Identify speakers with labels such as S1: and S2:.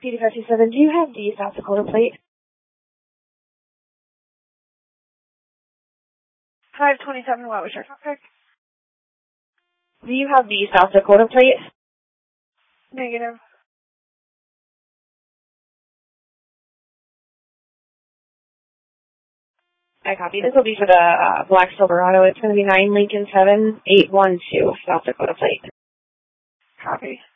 S1: PD527, do you have the South Dakota plate? 527, what was your topic? Do you have the South Dakota plate? Negative. I copy. This will be for the black Silverado. It's going to be 9 Lincoln 7812 South Dakota plate. Copy.